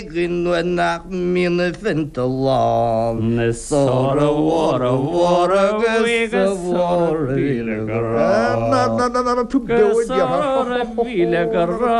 Gynwenach min fintalan. Sora våra våra Gwysa våra vilegra. Na, tugga, Sora vilegra.